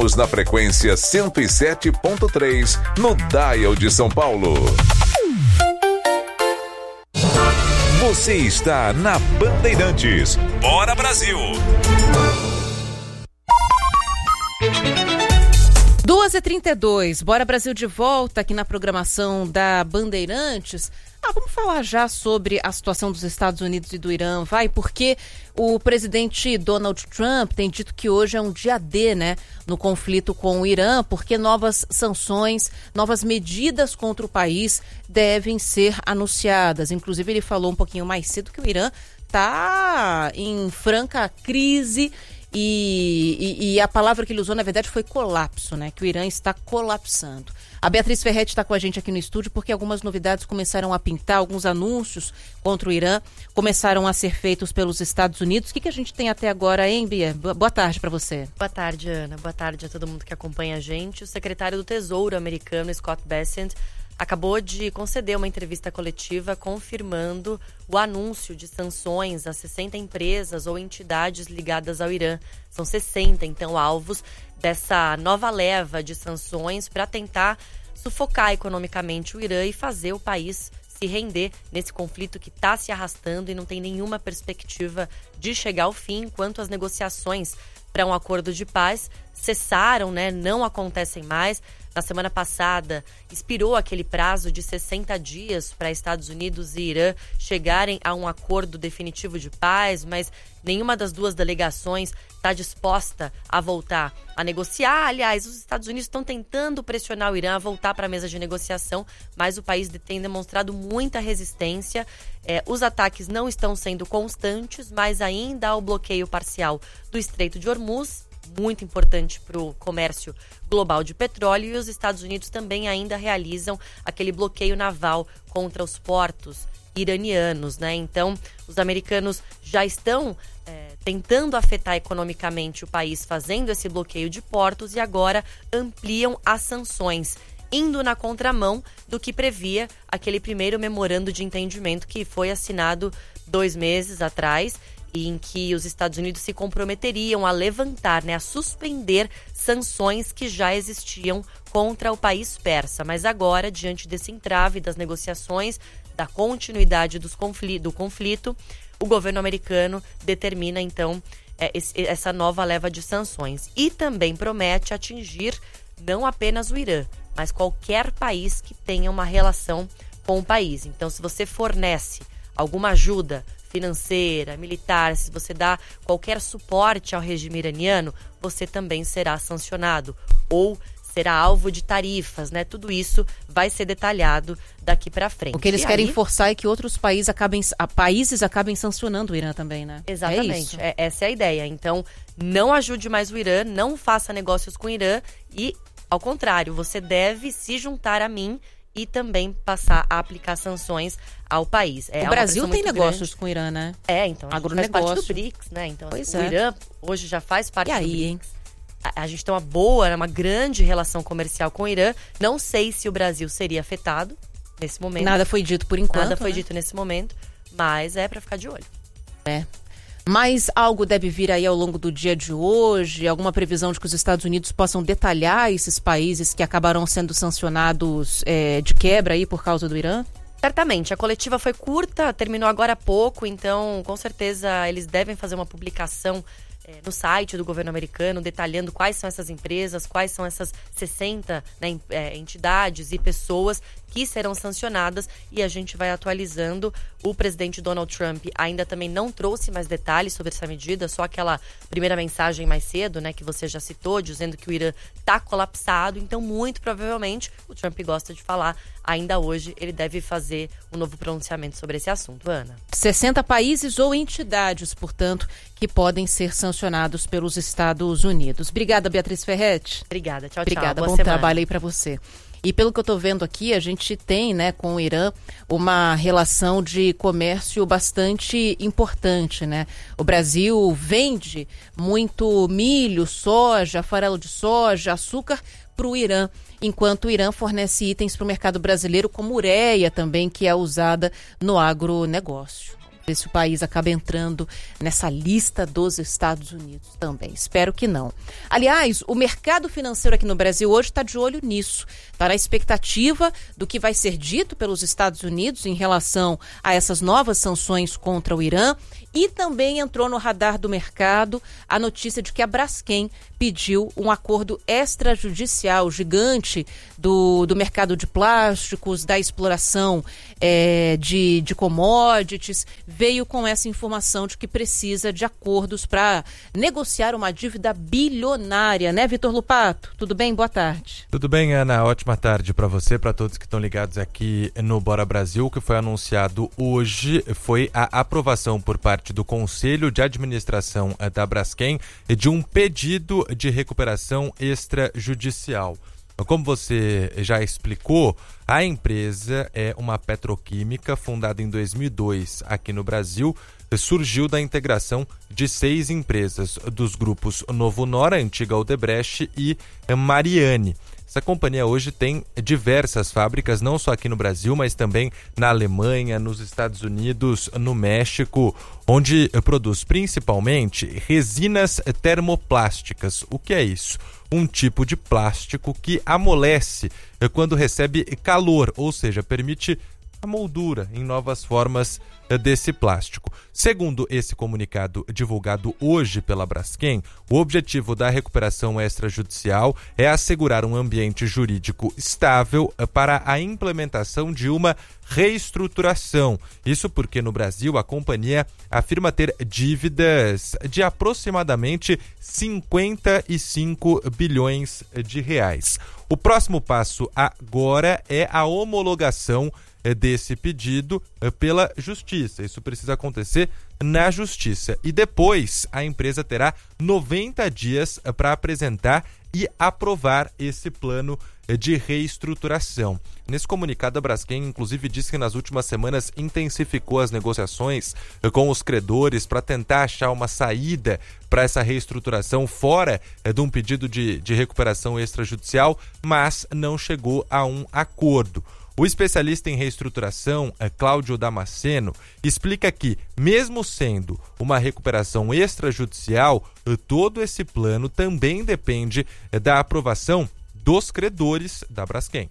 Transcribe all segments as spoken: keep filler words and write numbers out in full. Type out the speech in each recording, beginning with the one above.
Unidos na frequência cento e sete ponto três, no Dial de São Paulo. Você está na Bandeirantes. Bora Brasil! duas e trinta e dois, Bora Brasil de volta aqui na programação da Bandeirantes. Ah, vamos falar já sobre a situação dos Estados Unidos e do Irã, vai, porque o presidente Donald Trump tem dito que hoje é um dia D, né, no conflito com o Irã, porque novas sanções, novas medidas contra o país devem ser anunciadas. Inclusive, ele falou um pouquinho mais cedo que o Irã está em franca crise. E, e, e a palavra que ele usou, na verdade, foi colapso, né? Que o Irã está colapsando. A Beatriz Ferretti está com a gente aqui no estúdio porque algumas novidades começaram a pintar, alguns anúncios contra o Irã começaram a ser feitos pelos Estados Unidos. O que, que a gente tem até agora, hein, Bia? Boa tarde para você. Boa tarde, Ana. Boa tarde a todo mundo que acompanha a gente. O secretário do Tesouro americano, Scott Bessent, acabou de conceder uma entrevista coletiva confirmando o anúncio de sanções a sessenta empresas ou entidades ligadas ao Irã. São sessenta, então, alvos dessa nova leva de sanções para tentar sufocar economicamente o Irã e fazer o país se render nesse conflito que está se arrastando e não tem nenhuma perspectiva de chegar ao fim, enquanto as negociações para um acordo de paz cessaram, né? Não acontecem mais. Na semana passada, expirou aquele prazo de sessenta dias para Estados Unidos e Irã chegarem a um acordo definitivo de paz, mas nenhuma das duas delegações está disposta a voltar a negociar. Aliás, os Estados Unidos estão tentando pressionar o Irã a voltar para a mesa de negociação, mas o país tem demonstrado muita resistência. É, os ataques não estão sendo constantes, mas ainda há o bloqueio parcial do Estreito de Hormuz, muito importante para o comércio global de petróleo, e os Estados Unidos também ainda realizam aquele bloqueio naval contra os portos iranianos, né? Então, os americanos já estão é, tentando afetar economicamente o país, fazendo esse bloqueio de portos, e agora ampliam as sanções, indo na contramão do que previa aquele primeiro memorando de entendimento que foi assinado dois meses atrás, em que os Estados Unidos se comprometeriam a levantar, né, a suspender sanções que já existiam contra o país persa. Mas agora, diante desse entrave das negociações, da continuidade dos conflito, do conflito, o governo americano determina, então, é, esse, essa nova leva de sanções. E também promete atingir não apenas o Irã, mas qualquer país que tenha uma relação com o país. Então, se você fornece alguma ajuda financeira, militar, se você dá qualquer suporte ao regime iraniano, você também será sancionado ou será alvo de tarifas, né? Tudo isso vai ser detalhado daqui para frente. O que eles e querem aí... forçar é que outros países acabem, países acabem sancionando o Irã também, né? Exatamente, é é, essa é a ideia. Então, não ajude mais o Irã, não faça negócios com o Irã e, ao contrário, você deve se juntar a mim e também passar a aplicar sanções ao país. É o Brasil tem negócios grande. com o Irã, né? É, então, a gente faz parte do BRICS, né? Então, pois assim, é. o Irã hoje já faz parte e do aí, BRICS. Hein? A, a gente tem uma boa, uma grande relação comercial com o Irã. Não sei se o Brasil seria afetado nesse momento. Nada foi dito por enquanto. Nada foi né? dito nesse momento, mas é para ficar de olho. É. Mas algo deve vir aí ao longo do dia de hoje? Alguma previsão de que os Estados Unidos possam detalhar esses países que acabarão sendo sancionados é, de quebra aí por causa do Irã? Certamente. A coletiva foi curta, terminou agora há pouco, então com certeza eles devem fazer uma publicação é, no site do governo americano, detalhando quais são essas empresas, quais são essas sessenta né, é, entidades e pessoas que serão sancionadas, e a gente vai atualizando. O presidente Donald Trump ainda também não trouxe mais detalhes sobre essa medida, só aquela primeira mensagem mais cedo, né, que você já citou, dizendo que o Irã está colapsado. Então, muito provavelmente, o Trump gosta de falar, ainda hoje ele deve fazer um novo pronunciamento sobre esse assunto, Ana. sessenta países ou entidades, portanto, que podem ser sancionados pelos Estados Unidos. Obrigada, Beatriz Ferretti. Obrigada, tchau, Obrigada, tchau. Boa bom semana. trabalho aí para você. E pelo que eu estou vendo aqui, a gente tem, né, com o Irã uma relação de comércio bastante importante, né? O Brasil vende muito milho, soja, farelo de soja, açúcar para o Irã, enquanto o Irã fornece itens para o mercado brasileiro, como ureia também, que é usada no agronegócio. se o país acaba entrando nessa lista dos Estados Unidos também. Espero que não. Aliás, o mercado financeiro aqui no Brasil hoje está de olho nisso. Está na expectativa do que vai ser dito pelos Estados Unidos em relação a essas novas sanções contra o Irã. E também entrou no radar do mercado a notícia de que a Braskem pediu um acordo extrajudicial gigante do, do mercado de plásticos, da exploração é, de, de commodities. Veio com essa informação de que precisa de acordos para negociar uma dívida bilionária, né, Vitor Lupato? Tudo bem? Boa tarde. Tudo bem, Ana? Ótima tarde para você, para todos que estão ligados aqui no Bora Brasil. O que foi anunciado hoje foi a aprovação por parte do Conselho de Administração da Braskem de um pedido de recuperação extrajudicial. Como você já explicou, a empresa é uma petroquímica fundada em dois mil e dois aqui no Brasil. Surgiu da integração de seis empresas dos grupos Novo Nora, antiga Odebrecht e Mariane. Essa companhia hoje tem diversas fábricas, não só aqui no Brasil, mas também na Alemanha, nos Estados Unidos, no México, onde produz principalmente resinas termoplásticas. O que é isso? Um tipo de plástico que amolece quando recebe calor, ou seja, permite a moldura em novas formas desse plástico. Segundo esse comunicado divulgado hoje pela Braskem, o objetivo da recuperação extrajudicial é assegurar um ambiente jurídico estável para a implementação de uma reestruturação. Isso porque no Brasil a companhia afirma ter dívidas de aproximadamente cinquenta e cinco bilhões de reais. O próximo passo agora é a homologação desse pedido pela Justiça. Isso precisa acontecer na Justiça. E depois a empresa terá noventa dias para apresentar e aprovar esse plano de reestruturação. Nesse comunicado, a Braskem, inclusive, disse que nas últimas semanas intensificou as negociações com os credores para tentar achar uma saída para essa reestruturação fora de um pedido de, de recuperação extrajudicial, mas não chegou a um acordo. O especialista em reestruturação, Cláudio Damasceno, explica que, mesmo sendo uma recuperação extrajudicial, todo esse plano também depende da aprovação dos credores da Braskem.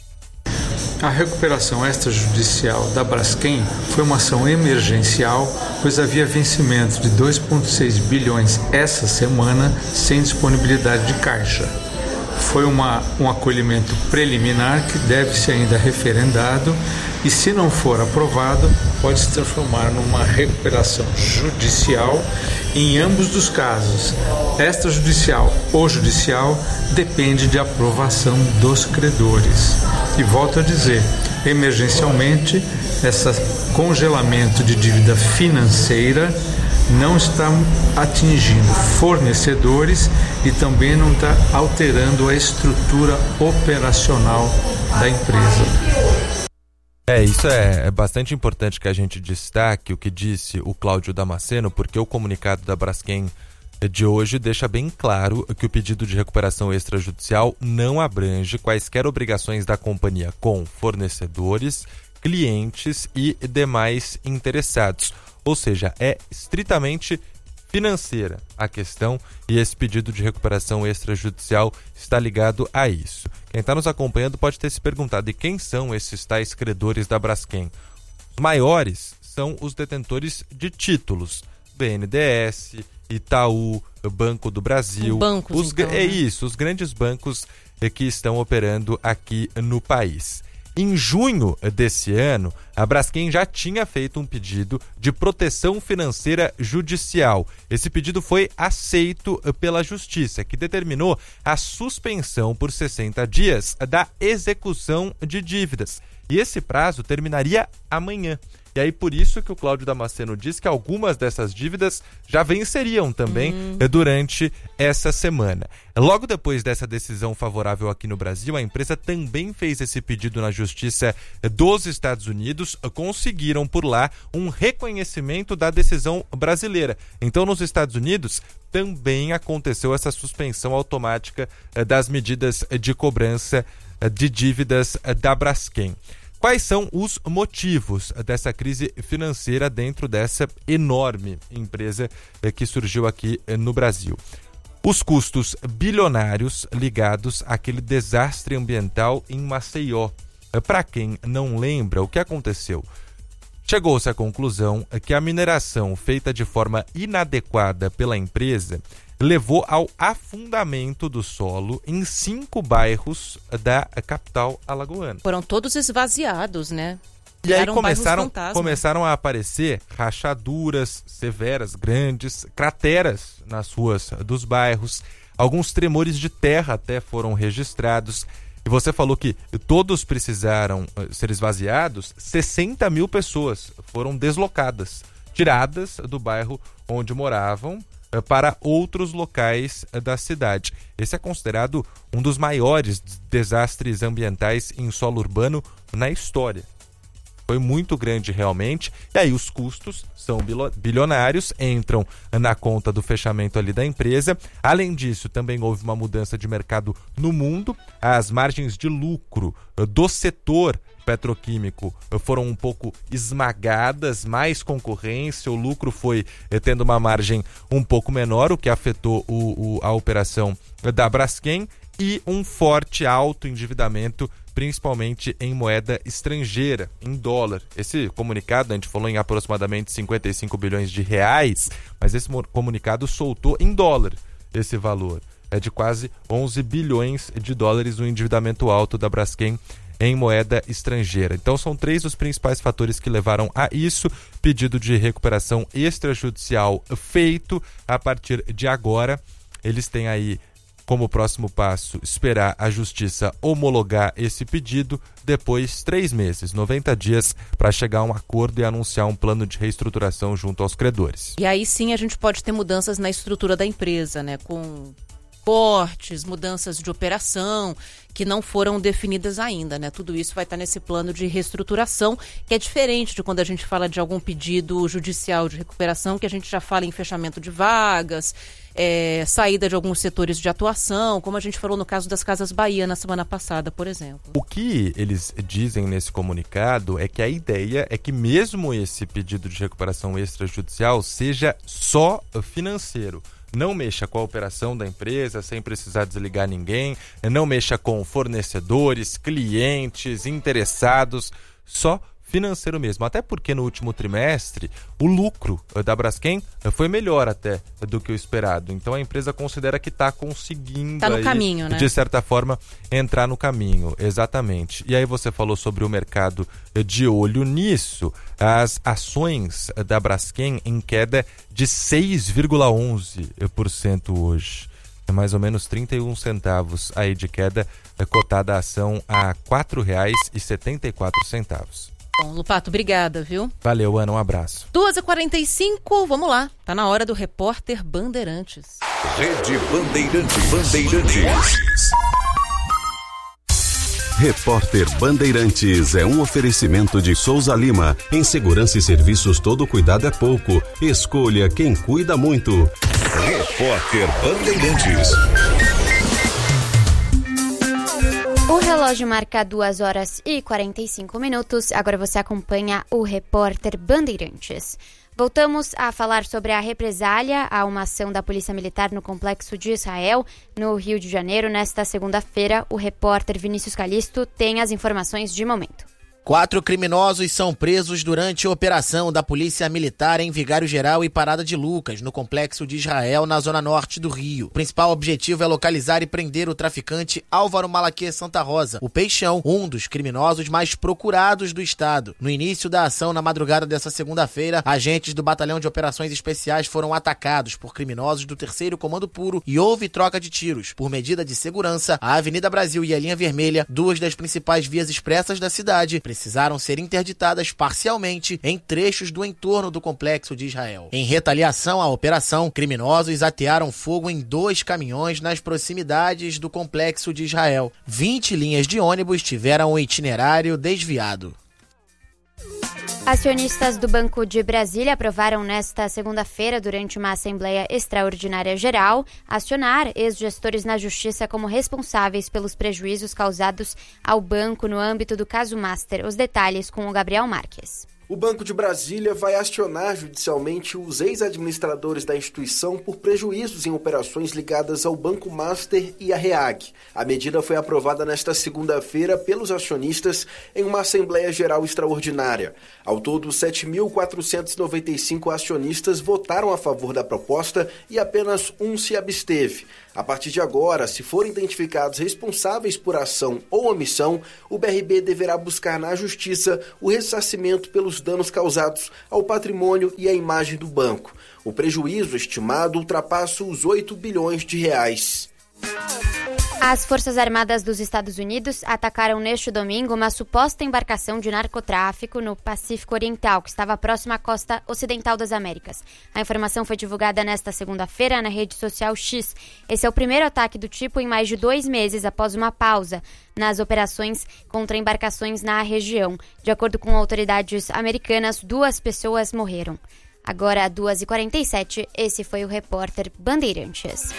A recuperação extrajudicial da Braskem foi uma ação emergencial, pois havia vencimento de dois vírgula seis bilhões essa semana sem disponibilidade de caixa. Foi uma, um acolhimento preliminar que deve ser ainda referendado e, se não for aprovado, pode se transformar numa recuperação judicial. Em ambos os casos, extrajudicial ou judicial, depende de aprovação dos credores. E volto a dizer, emergencialmente, esse congelamento de dívida financeira não está atingindo fornecedores e também não está alterando a estrutura operacional da empresa. É, isso é, é bastante importante que a gente destaque o que disse o Cláudio Damasceno, porque o comunicado da Braskem de hoje deixa bem claro que o pedido de recuperação extrajudicial não abrange quaisquer obrigações da companhia com fornecedores, clientes e demais interessados. Ou seja, é estritamente financeira a questão e esse pedido de recuperação extrajudicial está ligado a isso. Quem está nos acompanhando pode ter se perguntado: e quem são esses tais credores da Braskem? Os maiores são os detentores de títulos, B N D E S, Itaú, Banco do Brasil. Bancos, os, então, é né? isso, os grandes bancos que estão operando aqui no país. Em junho desse ano, a Braskem já tinha feito um pedido de proteção financeira judicial. Esse pedido foi aceito pela Justiça, que determinou a suspensão por sessenta dias da execução de dívidas. E esse prazo terminaria amanhã. E aí por isso que o Cláudio Damasceno diz que algumas dessas dívidas já venceriam também hum. durante essa semana. Logo depois dessa decisão favorável aqui no Brasil, a empresa também fez esse pedido na Justiça dos Estados Unidos. Conseguiram por lá um reconhecimento da decisão brasileira. Então, nos Estados Unidos também aconteceu essa suspensão automática das medidas de cobrança de dívidas da Braskem. Quais são os motivos dessa crise financeira dentro dessa enorme empresa que surgiu aqui no Brasil? Os custos bilionários ligados àquele desastre ambiental em Maceió. Para quem não lembra, o que aconteceu? Chegou-se à conclusão que a mineração feita de forma inadequada pela empresa levou ao afundamento do solo em cinco bairros da capital alagoana. Foram todos esvaziados, né? E aí Eram começaram, bairros começaram a aparecer rachaduras severas, grandes, crateras nas ruas dos bairros. Alguns tremores de terra até foram registrados. E você falou que todos precisaram ser esvaziados. sessenta mil pessoas foram deslocadas, tiradas do bairro onde moravam, para outros locais da cidade. Esse é considerado um dos maiores desastres ambientais em solo urbano na história. Foi muito grande realmente, e aí os custos são bilionários, entram na conta do fechamento ali da empresa. Além disso, também houve uma mudança de mercado no mundo. As margens de lucro do setor petroquímico foram um pouco esmagadas, mais concorrência, o lucro foi tendo uma margem um pouco menor, o que afetou o, o, a operação da Braskem, e um forte alto endividamento, principalmente em moeda estrangeira, em dólar. Esse comunicado, a gente falou em aproximadamente cinquenta e cinco bilhões de reais, mas esse comunicado soltou em dólar esse valor. É de quase onze bilhões de dólares o endividamento alto da Braskem em moeda estrangeira. Então são três os principais fatores que levaram a isso. Pedido de recuperação extrajudicial feito. A partir de agora, eles têm aí como próximo passo esperar a justiça homologar esse pedido, depois três meses, noventa dias, para chegar a um acordo e anunciar um plano de reestruturação junto aos credores. E aí sim a gente pode ter mudanças na estrutura da empresa, né? Com cortes, mudanças de operação que não foram definidas ainda, né? Tudo isso vai estar nesse plano de reestruturação, que é diferente de quando a gente fala de algum pedido judicial de recuperação, que a gente já fala em fechamento de vagas, é, saída de alguns setores de atuação, como a gente falou no caso das Casas Bahia na semana passada, por exemplo. O que eles dizem nesse comunicado é que a ideia é que mesmo esse pedido de recuperação extrajudicial seja só financeiro. Não mexa com a operação da empresa sem precisar desligar ninguém, não mexa com fornecedores, clientes, interessados, só financeiro mesmo. Até porque no último trimestre o lucro da Braskem foi melhor até do que o esperado. Então a empresa considera que está conseguindo, tá no aí, caminho, né? de certa forma, entrar no caminho. Exatamente. E aí você falou sobre o mercado de olho nisso. As ações da Braskem em queda de seis vírgula onze por cento hoje. É mais ou menos trinta e um centavos aí de queda, cotada a ação a quatro reais e setenta e quatro centavos. Bom, Lupato, obrigada, viu? Valeu, Ana, um abraço. duas e quarenta e cinco, vamos lá. Tá na hora do repórter Bandeirantes. Rede Bandeirantes. Bandeirantes. Repórter Bandeirantes é um oferecimento de Souza Lima. Em segurança e serviços, todo cuidado é pouco. Escolha quem cuida muito. Repórter Bandeirantes. O relógio marca duas horas e quarenta e cinco minutos. Agora você acompanha o Repórter Bandeirantes. Voltamos a falar sobre a represália a uma ação da Polícia Militar no Complexo de Israel, no Rio de Janeiro. Nesta segunda-feira, o repórter Vinícius Calisto tem as informações de momento. Quatro criminosos são presos durante a operação da Polícia Militar em Vigário Geral e Parada de Lucas, no Complexo de Israel, na zona norte do Rio. O principal objetivo é localizar e prender o traficante Álvaro Malaquias Santa Rosa, o Peixão, um dos criminosos mais procurados do estado. No início da ação, na madrugada dessa segunda-feira, agentes do Batalhão de Operações Especiais foram atacados por criminosos do terceiro Comando Puro e houve troca de tiros. Por medida de segurança, a Avenida Brasil e a Linha Vermelha, duas das principais vias expressas da cidade, precisaram ser interditadas parcialmente em trechos do entorno do Complexo de Israel. Em retaliação à operação, criminosos atearam fogo em dois caminhões nas proximidades do Complexo de Israel. vinte linhas de ônibus tiveram o itinerário desviado. Acionistas do Banco de Brasília aprovaram nesta segunda-feira, durante uma Assembleia Extraordinária Geral, acionar ex-gestores na Justiça como responsáveis pelos prejuízos causados ao banco no âmbito do caso Master. Os detalhes com o Gabriel Marques. O Banco de Brasília vai acionar judicialmente os ex-administradores da instituição por prejuízos em operações ligadas ao Banco Master e à REAG. A medida foi aprovada nesta segunda-feira pelos acionistas em uma Assembleia Geral Extraordinária. Ao todo, sete mil quatrocentos e noventa e cinco acionistas votaram a favor da proposta e apenas um se absteve. A partir de agora, se forem identificados responsáveis por ação ou omissão, o B R B deverá buscar na Justiça o ressarcimento pelos danos causados ao patrimônio e à imagem do banco. O prejuízo estimado ultrapassa os oito bilhões de reais. As Forças Armadas dos Estados Unidos atacaram neste domingo uma suposta embarcação de narcotráfico no Pacífico Oriental, que estava próxima à costa ocidental das Américas. A informação foi divulgada nesta segunda-feira na rede social X. Esse é o primeiro ataque do tipo em mais de dois meses após uma pausa nas operações contra embarcações na região. De acordo com autoridades americanas, duas pessoas morreram. Agora, duas e quarenta e sete, esse foi o Repórter Bandeirantes.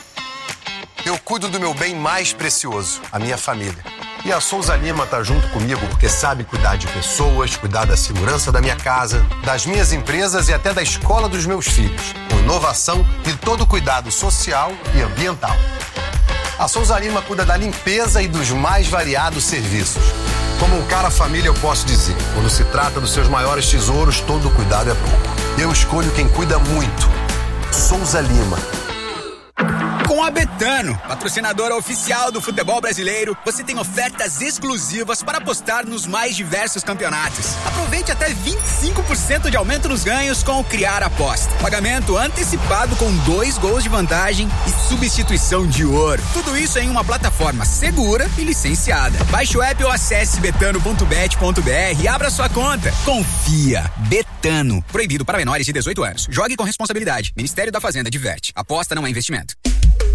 Eu cuido do meu bem mais precioso, a minha família. E a Souza Lima tá junto comigo porque sabe cuidar de pessoas, cuidar da segurança da minha casa, das minhas empresas e até da escola dos meus filhos, com inovação e todo cuidado social e ambiental. A Souza Lima cuida da limpeza e dos mais variados serviços. Como um cara família, eu posso dizer, quando se trata dos seus maiores tesouros, todo cuidado é pouco. Eu escolho quem cuida muito. Souza Lima. Com a Betano, patrocinadora oficial do futebol brasileiro, você tem ofertas exclusivas para apostar nos mais diversos campeonatos. Aproveite até vinte e cinco por cento de aumento nos ganhos com o Criar Aposta. Pagamento antecipado com dois gols de vantagem e substituição de ouro. Tudo isso em uma plataforma segura e licenciada. Baixe o app ou acesse betano ponto bet ponto br e abra sua conta. Confia. Betano. Proibido para menores de dezoito anos. Jogue com responsabilidade. Ministério da Fazenda diverte. Aposta não é investimento.